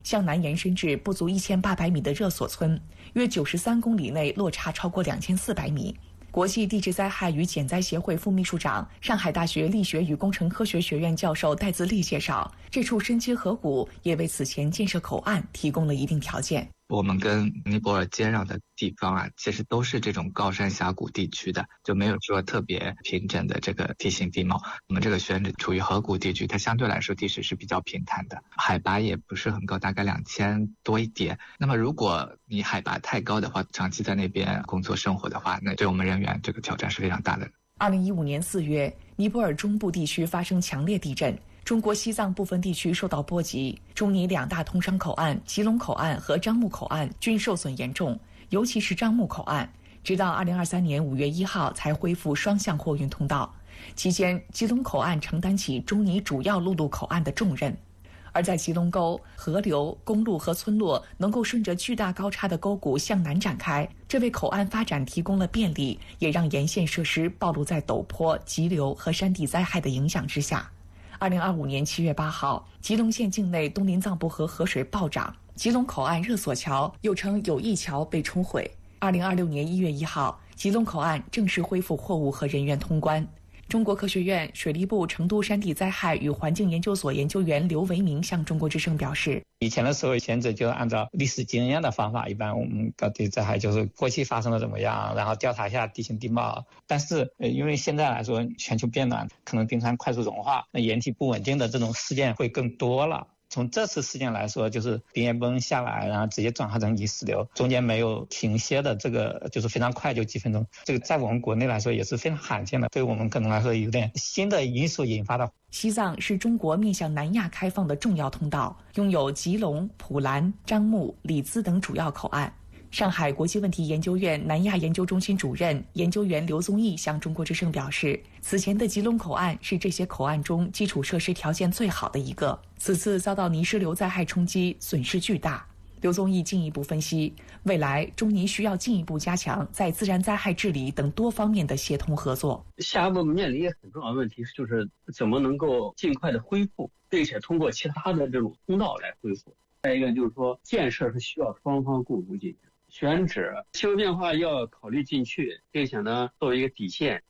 向南延伸至不足1800米的热锁村，约93公里内落差超过2400米。国际地质灾害与减灾协会副秘书长、上海大学力学与工程科学学院教授戴自立介绍，这处深切河谷也为此前建设口岸提供了一定条件。 我们跟尼泊尔接壤的地方啊，其实都是这种高山峡谷地区的，就没有说特别平整的这个地形地貌。我们这个圈子处于河谷地区，它相对来说地势是比较平坦的，海拔也不是很高，大概2000多一点。那么如果你海拔太高的话，长期在那边工作生活的话，那对我们人员这个挑战是非常大的。 2015年4月，尼泊尔中部地区发生强烈地震，中国西藏部分地区受到波及，中尼2大通商口岸吉隆口岸和樟木口岸均受损严重，尤其是樟木口岸，直到2023年5月1号才恢复双向货运通道。期间，吉隆口岸承担起中尼主要陆路口岸的重任。而在吉隆沟，河流、公路和村落能够顺着巨大高差的沟谷向南展开，这为口岸发展提供了便利，也让沿线设施暴露在陡坡、急流和山地灾害的影响之下。2025年7月8号，吉隆县境内东林藏布河河水暴涨，吉隆口岸热锁桥又称友谊桥被冲毁。2026年1月1号，吉隆口岸正式恢复货物和人员通关。中国科学院水利部成都山地灾害与环境研究所研究员刘维明向中国之声表示， 以前的时候选择就是按照历史经验的方法，一般我们搞地灾害就是过去发生了怎么样，然后调查一下地形地貌。但是因为现在来说全球变暖，可能冰川快速融化，那岩体不稳定的这种事件会更多了。从这次事件来说，就是冰叶崩下来，然后直接转化成泥石流，中间没有停歇的，这个就是非常快，就几分钟。这个在我们国内来说也是非常罕见的，对我们可能来说有点新的因素引发的。 西藏是中国面向南亚开放的重要通道，拥有吉隆、普兰、樟木、里兹等主要口岸。上海国际问题研究院南亚研究中心主任研究员刘宗义向中国之声表示，此前的吉隆口岸是这些口岸中基础设施条件最好的一个，此次遭到泥石流灾害冲击，损失巨大。刘宗义进一步分析，未来中尼需要进一步加强在自然灾害治理等多方面的协同合作。 下一步面临一个很重要的问题，就是怎么能够尽快的恢复，并且通过其他的这种通道来恢复。再一个就是说，建设是需要双方共同进行，选址气候变化要考虑进去，并且呢作为一个底线。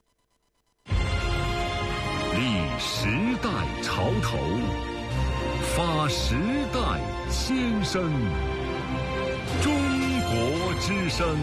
立时代潮头，发时代先声，中国之声。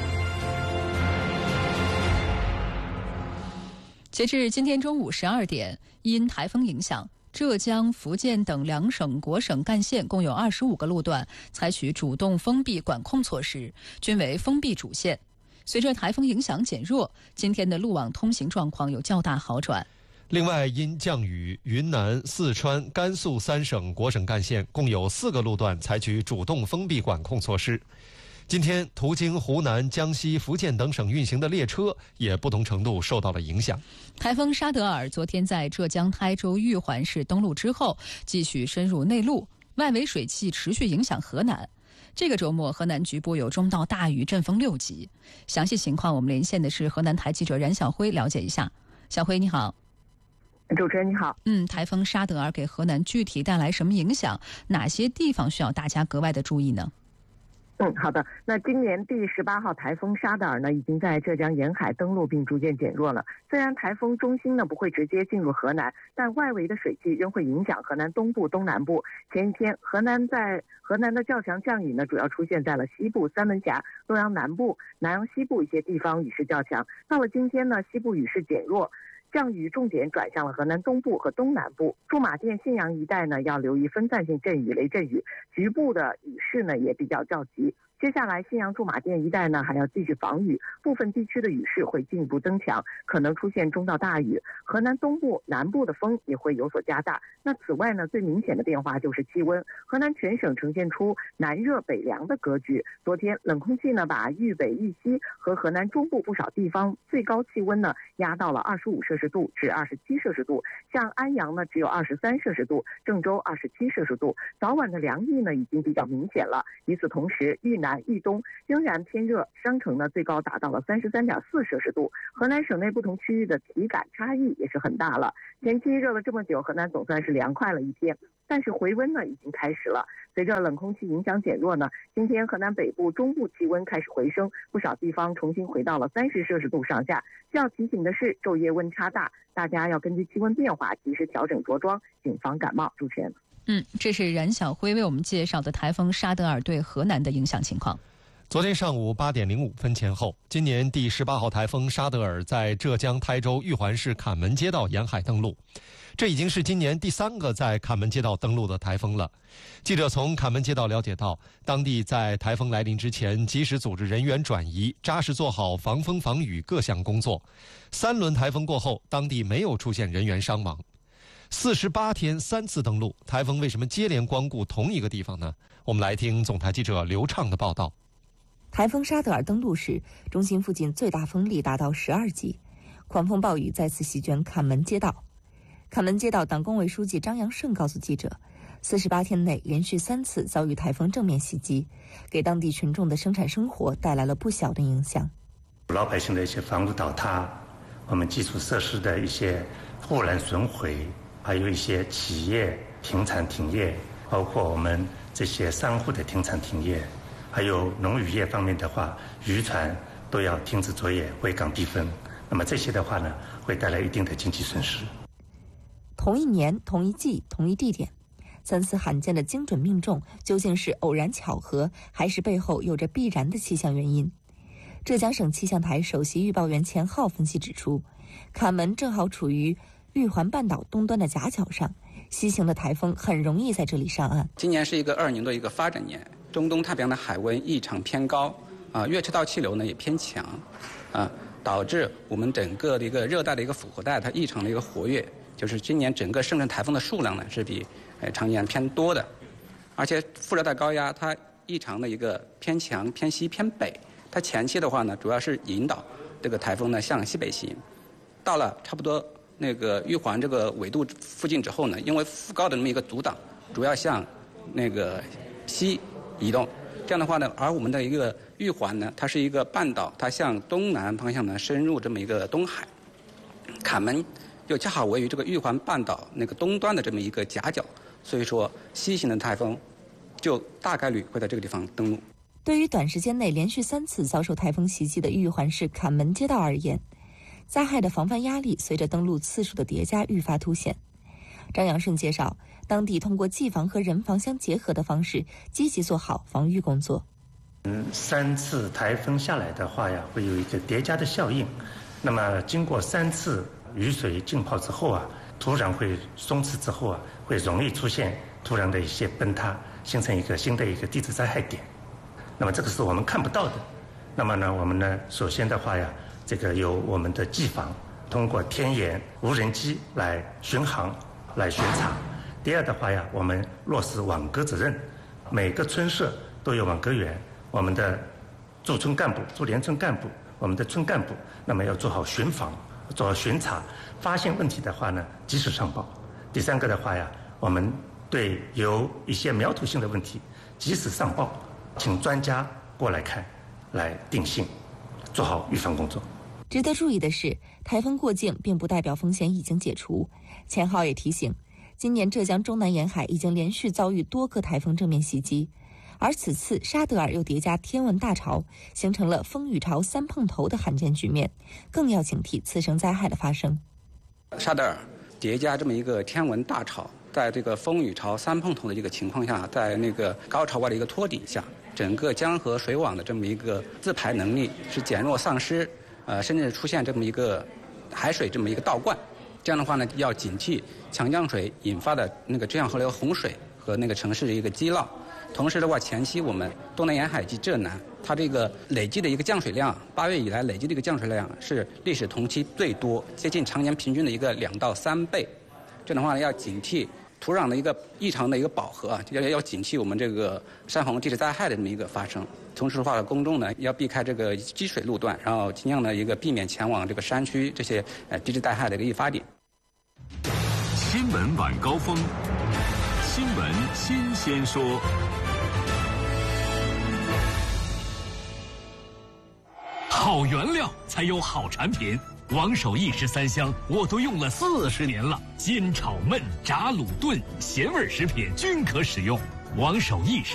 截至今天中午12点，因台风影响，浙江、福建等2省国省干线共有25个路段采取主动封闭管控措施，均为封闭主线。随着台风影响减弱，今天的路网通行状况有较大好转。 另外，因降雨，云南、四川、甘肃3省国省干线共有4个路段采取主动封闭管控措施。今天，途经湖南、江西、福建等省运行的列车也不同程度受到了影响。 台风沙德尔昨天在浙江台州玉环市登陆之后，继续深入内陆，外围水汽持续影响河南。这个周末，河南局部有中到大雨，阵风6级。详细情况，我们连线的是河南台记者冉晓辉，了解一下。小辉，你好。 主持人你好。 台风沙德尔给河南具体带来什么影响？哪些地方需要大家格外的注意呢？ 好的。那今年第18号台风沙德尔呢，已经在浙江沿海登陆并逐渐减弱了。虽然台风中心呢不会直接进入河南，但外围的水汽仍会影响河南东部、东南部。前一天，河南的较强降雨呢，主要出现在了西部三门峡、洛阳南部、南阳西部一些地方，雨势较强。到了今天呢，西部雨势减弱，降雨重点转向了河南东部和东南部。驻马店、信阳一带呢，要留意分散性阵雨、雷阵雨，局部的雨势呢也比较较急。接下来，信阳驻马店一带呢还要继续防雨，部分地区的雨势会进一步增强，可能出现中到大雨。河南东部、南部的风也会有所加大。那此外呢，最明显的变化就是气温，河南全省呈现出南热北凉的格局。昨天冷空气呢把豫北、豫西和河南中部不少地方最高气温呢压到了25摄氏度至27摄氏度，像安阳呢只有23摄氏度，郑州27摄氏度。早晚的凉意呢已经比较明显了。与此同时，豫南南、豫东仍然偏热，商城呢最高达到了33.4摄氏度。河南省内不同区域的体感差异也是很大了。前期热了这么久，河南总算是凉快了一天，但是回温呢已经开始了。随着冷空气影响减弱呢，今天河南北部、中部气温开始回升，不少地方重新回到了30摄氏度上下。需要提醒的是，昼夜温差大，大家要根据气温变化及时调整着装，谨防感冒。主持人， 这是冉晓辉为我们介绍的台风沙德尔对河南的影响情况。 昨天上午8点05分前后，今年第18号台风沙德尔在浙江台州玉环市坎门街道沿海登陆，这已经是今年第3个在坎门街道登陆的台风了。记者从坎门街道了解到，当地在台风来临之前及时组织人员转移，扎实做好防风防雨各项工作。3轮台风过后，当地没有出现人员伤亡。48天3次登陆，台风为什么接连光顾同一个地方呢？我们来听总台记者刘畅的报道。 台风沙德尔登陆时，中心附近最大风力达到12级，狂风暴雨再次席卷坎门街道。坎门街道党工委书记张阳胜告诉记者，48天内连续3次遭遇台风正面袭击，给当地群众的生产生活带来了不小的影响。 老百姓的一些房屋倒塌，我们基础设施的一些忽然损毁，还有一些企业停产停业，包括我们这些商户的停产停业，还有农渔业方面的话，渔船都要停止作业，回港避风。那么这些的话呢，会带来一定的经济损失。 同一年、同一季、同一地点，3次罕见的精准命中，究竟是偶然巧合，还是背后有着必然的气象原因？浙江省气象台首席预报员钱浩分析指出，坎门正好处于玉环半岛东端的夹角上，西行的台风很容易在这里上岸。 今年是一个2年的一个发展年，中东太平洋的海温异常偏高，月赤道气流呢也偏强，导致我们整个的一个热带的一个复合带它异常的一个活跃，就是今年整个生成台风的数量呢是比常年偏多的，而且副热带高压它异常的一个偏强、偏西、偏北，它前期的话呢主要是引导这个台风呢向西北行，到了差不多那个玉环这个纬度附近之后呢，因为副高的这么一个阻挡，主要向那个西移动。这样的话呢，而我们的一个玉环呢，它是一个半岛，它向东南方向呢深入这么一个东海，坎门又恰好位于这个玉环半岛那个东端的这么一个夹角，所以说西行的台风就大概率会在这个地方登陆。 对于短时间内连续3次遭受台风袭击的玉环市坎门街道而言，灾害的防范压力随着登陆次数的叠加愈发凸显。张阳胜介绍，当地通过技防和人防相结合的方式，积极做好防御工作。 3次台风下来的话呀，会有一个叠加的效应。那么经过3次雨水浸泡之后啊，土壤会松弛之后啊，会容易出现土壤的一些崩塌，形成一个新的一个地质灾害点。那么这个是我们看不到的。那么呢，我们呢，首先的话呀，这个有我们的技防，通过天眼、无人机来巡航、来巡查。第二的话呀，我们落实网格责任，每个村社都有网格员，我们的驻村干部、驻联村干部，我们的村干部，那么要做好巡防、做好巡查，发现问题的话呢，及时上报。第3个的话呀，我们对有一些苗头性的问题及时上报，请专家过来看，来定性，做好预防工作。 值得注意的是，台风过境并不代表风险已经解除。钱浩也提醒，今年浙江中南沿海已经连续遭遇多个台风正面袭击，而此次沙德尔又叠加天文大潮，形成了风雨潮3碰头的罕见局面，更要警惕次生灾害的发生。 沙德尔叠加这么一个天文大潮，在这个风雨潮3碰头的这个情况下，在那个高潮外的一个托底下，整个江河水网的这么一个自排能力是减弱丧失，甚至出现这么一个海水这么一个倒灌。这样的话呢，要警惕强降水引发的那个支线河流洪水和那个城市的一个积涝。同时的话，前期我们东南沿海及浙南，它这个累计的一个降水量，8月以来累计的一个降水量是历史同期最多，接近常年平均的一个2到3倍。这样的话呢，要警惕土壤的一个异常的一个饱和啊，要警惕我们这个山洪地质灾害的这么一个发生。同时的话，公众呢要避开这个积水路段，然后尽量的一个避免前往这个山区这些地质灾害的一个易发点。 新闻晚高峰，新闻新鲜说。 好原料才有好产品。王守义13香我都用了40年了，煎炒焖炸卤炖咸味食品均可使用。王守义